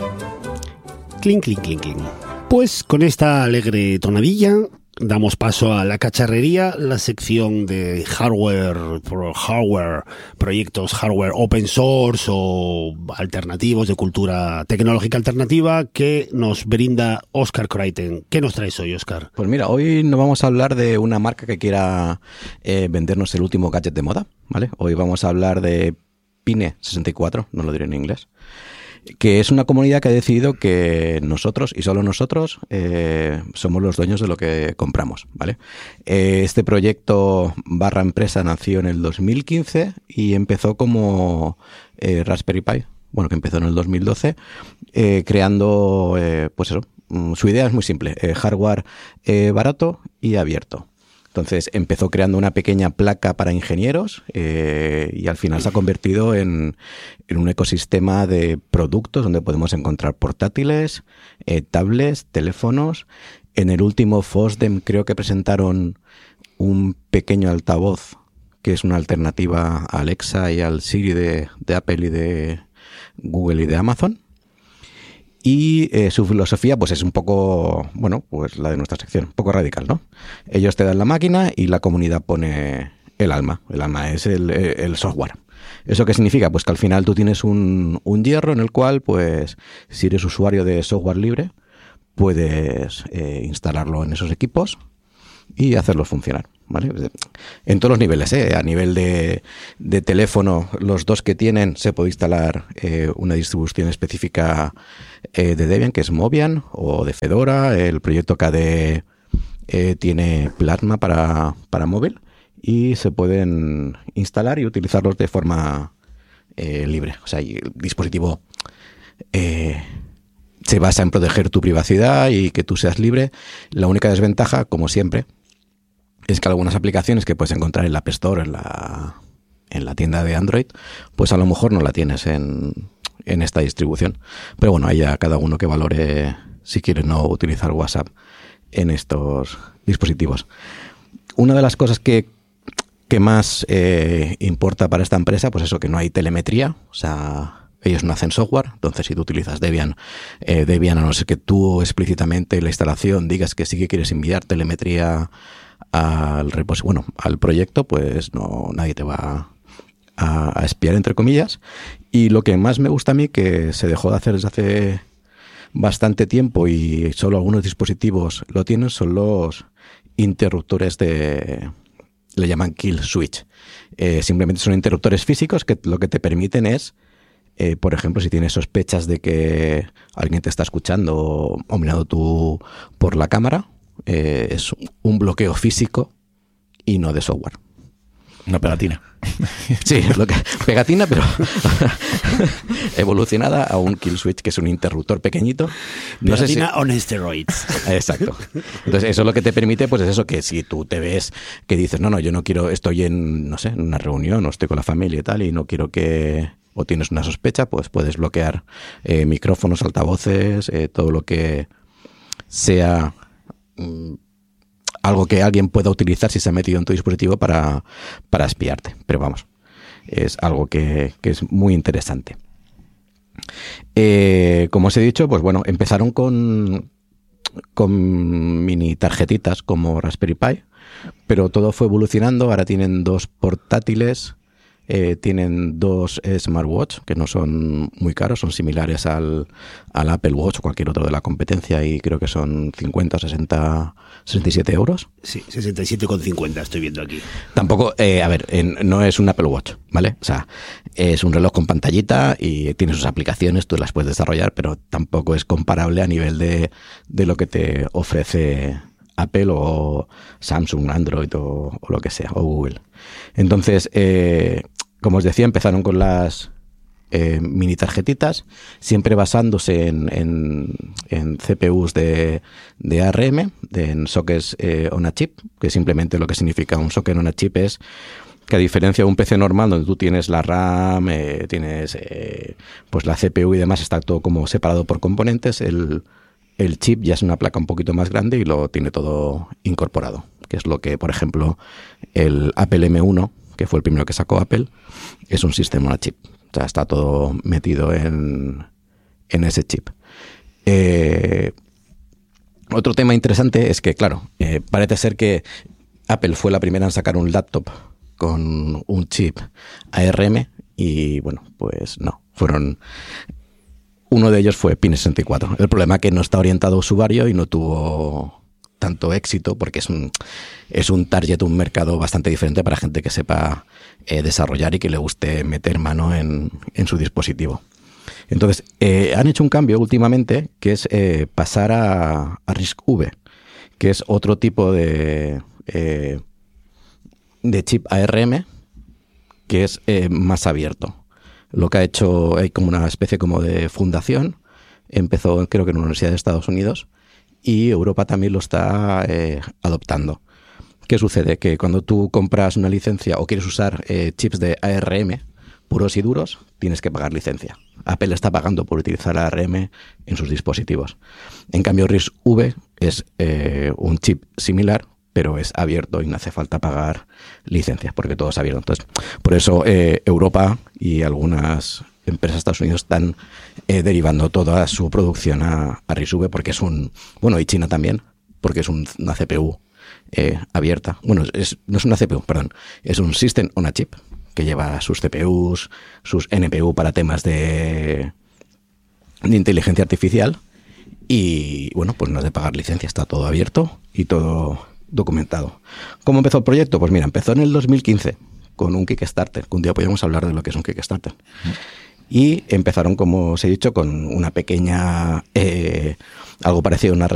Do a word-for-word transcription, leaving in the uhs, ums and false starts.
Clink, clink, clink, clink. Pues con esta alegre tonadilla damos paso a la cacharrería, la sección de hardware, hardware, proyectos hardware open source o alternativos de cultura tecnológica alternativa que nos brinda Óscar Kreiten. ¿Qué nos traes hoy, Óscar? Pues mira, hoy nos vamos a hablar de una marca que quiera eh, vendernos el último gadget de moda, ¿vale? Hoy vamos a hablar de Pine sesenta y cuatro, no lo diré en inglés, que es una comunidad que ha decidido que nosotros, y solo nosotros, eh, somos los dueños de lo que compramos, ¿vale? Eh, este proyecto barra empresa nació en el dos mil quince y empezó como eh, Raspberry Pi, bueno, que empezó en el dos mil doce, eh, creando, eh, pues eso, su idea es muy simple, eh, hardware eh, barato y abierto. Entonces empezó creando una pequeña placa para ingenieros eh, y al final se ha convertido en, en un ecosistema de productos donde podemos encontrar portátiles, eh, tablets, teléfonos. En el último FOSDEM creo que presentaron un pequeño altavoz que es una alternativa a Alexa y al Siri de, de Apple y de Google y de Amazon. Y eh, su filosofía pues es un poco, bueno, pues la de nuestra sección, un poco radical, ¿no? Ellos te dan la máquina y la comunidad pone el alma. El alma es el, el software. ¿Eso qué significa? Pues que al final tú tienes un, un hierro en el cual, pues, si eres usuario de software libre, puedes eh, instalarlo en esos equipos y hacerlos funcionar, ¿vale? En todos los niveles, ¿eh? A nivel de, de teléfono, los dos que tienen, se puede instalar eh, una distribución específica eh, de Debian, que es Mobian, o de Fedora. El proyecto K D eh, tiene Plasma para, para móvil y se pueden instalar y utilizarlos de forma eh, libre. O sea, el dispositivo eh, se basa en proteger tu privacidad y que tú seas libre. La única desventaja, como siempre, es que algunas aplicaciones que puedes encontrar en la App Store, en la, en la tienda de Android, pues a lo mejor no la tienes en, en esta distribución. Pero bueno, hay ya cada uno que valore si quiere no utilizar WhatsApp en estos dispositivos. Una de las cosas que, que más eh, importa para esta empresa, pues eso, que no hay telemetría, o sea, ellos no hacen software. Entonces si tú utilizas Debian, eh, Debian, a no ser que tú explícitamente en la instalación digas que sí que quieres enviar telemetría al repos- bueno, al proyecto, pues no, nadie te va a, a espiar, entre comillas. Y lo que más me gusta a mí, que se dejó de hacer desde hace bastante tiempo y solo algunos dispositivos lo tienen, son los interruptores de, le llaman kill switch. Eh, simplemente son interruptores físicos que lo que te permiten es, eh, por ejemplo, si tienes sospechas de que alguien te está escuchando o, o mirando tú por la cámara, Eh, es un bloqueo físico y no de software. Una pegatina. Sí, es lo que, pegatina, pero evolucionada a un kill switch, que es un interruptor pequeñito. No Pegatina sé si... on steroids. Exacto. Entonces eso lo que te permite, pues es eso, que si tú te ves que dices, no, no, yo no quiero, estoy en, no sé, en una reunión o estoy con la familia y tal, y no quiero que, o tienes una sospecha, pues puedes bloquear eh, micrófonos, altavoces, eh, todo lo que sea algo que alguien pueda utilizar si se ha metido en tu dispositivo para, para espiarte. Pero vamos, es algo que, que es muy interesante. Eh, como os he dicho, pues bueno, empezaron con, con mini tarjetitas como Raspberry Pi, pero todo fue evolucionando. Ahora tienen dos portátiles, eh, tienen dos smartwatch que no son muy caros, son similares al, al Apple Watch o cualquier otro de la competencia, y creo que son cincuenta o sesenta, sesenta y siete euros. Sí, sesenta y siete con cincuenta estoy viendo aquí. Tampoco, eh, a ver, en, no es un Apple Watch, ¿vale? O sea, es un reloj con pantallita y tiene sus aplicaciones, tú las puedes desarrollar, pero tampoco es comparable a nivel de, de lo que te ofrece Apple o Samsung, Android o, o lo que sea, o Google. Entonces, eh, como os decía, empezaron con las eh, mini tarjetitas, siempre basándose en, en, en C P Us de, de A R M, de, en sockets eh, on a chip, que simplemente lo que significa un socket on a chip es que, a diferencia de un P C normal donde tú tienes la RAM, eh, tienes eh, pues la C P U y demás, está todo como separado por componentes, el, el chip ya es una placa un poquito más grande y lo tiene todo incorporado, que es lo que, por ejemplo, el Apple M uno, que fue el primero que sacó Apple, es un sistema on a chip. O sea, está todo metido en, en ese chip. Eh, otro tema interesante es que, claro, eh, parece ser que Apple fue la primera en sacar un laptop con un chip A R M y, bueno, pues no, fueron... Uno de ellos fue Pine sesenta y cuatro. El problema es que no está orientado a usuario y no tuvo tanto éxito porque es un, es un target, un mercado bastante diferente para gente que sepa eh, desarrollar y que le guste meter mano en, en su dispositivo. Entonces, eh, han hecho un cambio últimamente que es eh, pasar a, a RISC-V, que es otro tipo de, eh, de chip A R M que es eh, más abierto. Lo que ha hecho, hay como una especie como de fundación, empezó creo que en una universidad de Estados Unidos y Europa también lo está eh, adoptando. ¿Qué sucede? Que cuando tú compras una licencia o quieres usar eh, chips de A R M puros y duros, tienes que pagar licencia. Apple está pagando por utilizar A R M en sus dispositivos. En cambio, RISC-V es eh, un chip similar, pero es abierto y no hace falta pagar licencias porque todo es abierto. Entonces, por eso eh, Europa y algunas empresas de Estados Unidos están eh, derivando toda su producción a, a RISC-V porque es un... Bueno, y China también, porque es un, una C P U eh, abierta. Bueno, es, no es una C P U, perdón. Es un System on a Chip que lleva sus C P Us, sus N P U para temas de, de inteligencia artificial. Y, bueno, pues no es de pagar licencia, está todo abierto y todo... documentado. ¿Cómo empezó el proyecto? Pues mira, empezó en el dos mil quince con un Kickstarter, que un día podríamos hablar de lo que es un Kickstarter. Y empezaron, como os he dicho, con una pequeña, eh, algo parecido a una